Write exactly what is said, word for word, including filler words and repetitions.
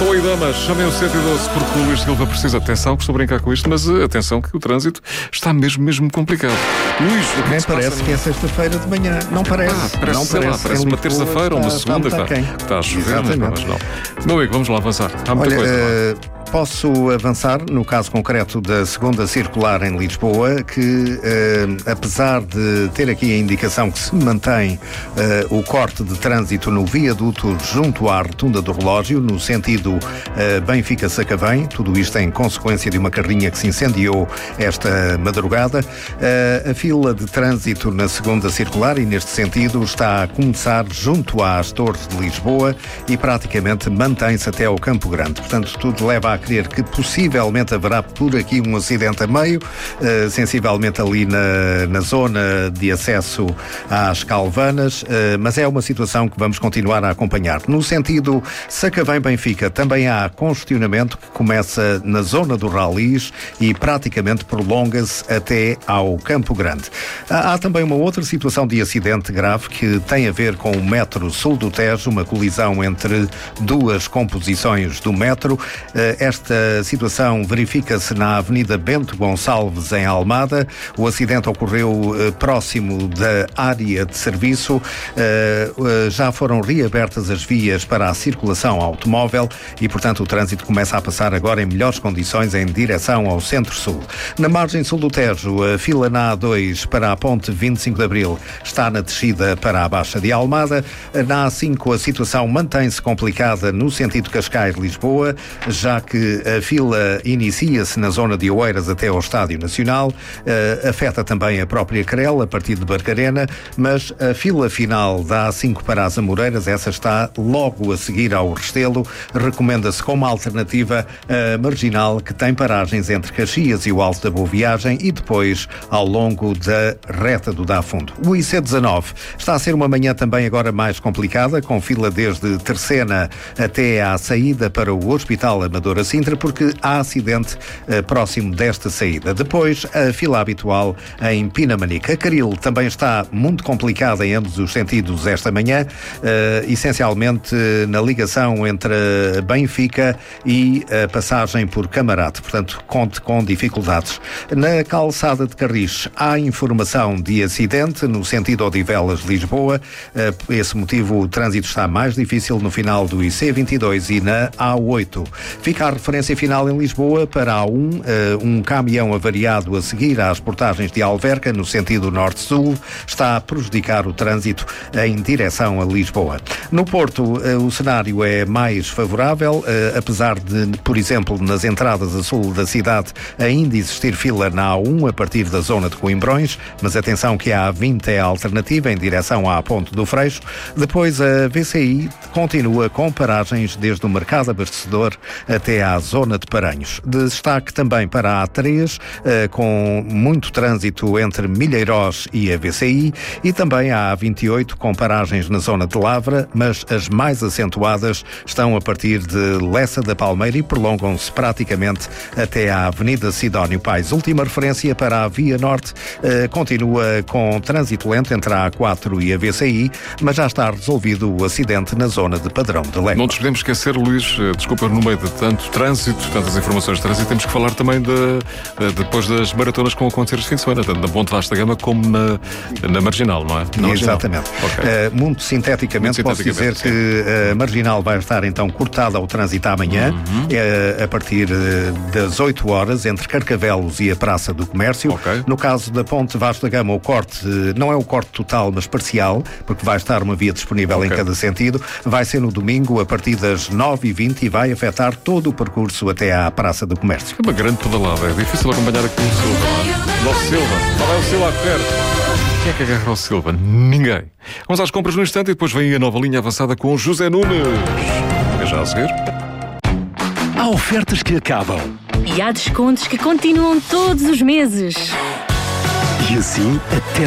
Oi, damas, chamem o cento e doze porque o Luís Silva precisa. Atenção, que estou a brincar com isto, mas uh, atenção que o trânsito está mesmo, mesmo complicado. Luís, o que Nem se parece passa? que é sexta-feira de manhã. Não parece. Ah, parece, não sei parece. lá, parece Em uma Lisboa terça-feira ou uma está- segunda está, que está, está, que está a chover, mas, Exatamente. mas não. Meu amigo, vamos lá avançar. Há muita Olha, coisa. eh, posso avançar no caso concreto da segunda circular em Lisboa, que eh, apesar de ter aqui a indicação que se mantém eh, o corte de trânsito no viaduto junto à rotunda do relógio, no sentido eh, Benfica-Sacavém, tudo isto em consequência de uma carrinha que se incendiou esta madrugada, eh, a fila de trânsito na segunda circular e neste sentido está a começar junto às Torres de Lisboa e praticamente mantém-se até ao Campo Grande. Portanto, tudo leva a crer que possivelmente haverá por aqui um acidente a meio, uh, sensivelmente ali na, na zona de acesso às Calvanas, uh, mas é uma situação que vamos continuar a acompanhar. No sentido Sacavém-Benfica também há congestionamento que começa na zona do Ralis e praticamente prolonga-se até ao Campo Grande. Há, há também uma outra situação de acidente grave que tem a ver com o metro sul do Tejo, uma colisão entre duas composições do metro. Esta situação verifica-se na Avenida Bento Gonçalves, em Almada. O acidente ocorreu próximo da área de serviço. Já foram reabertas as vias para a circulação automóvel e, portanto, o trânsito começa a passar agora em melhores condições em direção ao Centro-Sul. Na margem sul do Tejo, a fila na A dois para a ponte vinte e cinco de Abril está na descida para a Baixa de Almada. Na A cinco a situação mantém-se complicada no sentido Cascais-Lisboa, já que a fila inicia-se na zona de Oeiras até ao Estádio Nacional, uh, afeta também a própria Crel, a partir de Barcarena, mas a fila final da A cinco para as Amoreiras, essa está logo a seguir ao Restelo. Recomenda-se como alternativa a Marginal, que tem paragens entre Caxias e o Alto da Boa Viagem e depois ao longo da reta do Dá Fundo. O I C dezanove está a ser uma manhã também agora mais complicada, com fila desde Terceira até à saída para o Hospital Amadora Sintra, porque há acidente uh, próximo desta saída. Depois, a fila habitual em Pinamanica. A Caril também está muito complicada em ambos os sentidos esta manhã, uh, essencialmente uh, na ligação entre Benfica e a passagem por Camarate. Portanto, conte com dificuldades. Na calçada de Carris há informação de acidente no sentido Odivelas-Lisboa. Uh, por esse motivo, o trânsito está mais difícil no final do I C vinte e dois e na A oito. Fica a referência final em Lisboa para a A um, uh, um caminhão avariado a seguir às portagens de Alverca, no sentido norte-sul, está a prejudicar o trânsito em direção a Lisboa. No Porto, uh, o cenário é mais favorável, uh, apesar de, por exemplo, nas entradas a sul da cidade ainda existir fila na A um a partir da zona de Coimbrões, mas atenção que a A vinte é a alternativa em direção à Ponte do Freixo. Depois a V C I continua com paragens desde o Mercado Abastecedor até à zona de Paranhos. Destaque também para a A três, eh, com muito trânsito entre Milheirós e a V C I, e também a A vinte e oito com paragens na zona de Lavra, mas as mais acentuadas estão a partir de Lessa da Palmeira e prolongam-se praticamente até à Avenida Sidónio Pais. Última referência para a Via Norte, eh, continua com trânsito lento entre a A quatro e a V C I, mas já está resolvido o acidente na zona de Padrão de Légua. Não nos podemos esquecer, Luís, eh, desculpa, no meio de tanto trânsito, tantas informações de trânsito, temos que falar também de, de, depois das maratonas que vão acontecer este fim de semana, tanto na Ponte Vasta Gama como na, na Marginal, não é? Na Exatamente. Okay. Uh, muito sinteticamente, muito posso dizer sim. que a Marginal vai estar então cortada ao trânsito amanhã, uhum. uh, a partir uh, das oito horas, entre Carcavelos e a Praça do Comércio. Okay. No caso da Ponte Vasta Gama, o corte uh, não é o corte total, mas parcial, porque vai estar uma via disponível okay. em cada sentido. Vai ser no domingo, a partir das nove e vinte, e vai afetar todo o percurso até à Praça do Comércio. É uma grande pedalada, é difícil acompanhar aqui o Silva. Nosso Silva, qual é o Silva a correr? Quem é que agarra o Silva? Ninguém. Vamos às compras no instante e depois vem a nova linha avançada com o José Nunes. É já a seguir. Há ofertas que acabam. E há descontos que continuam todos os meses. E assim até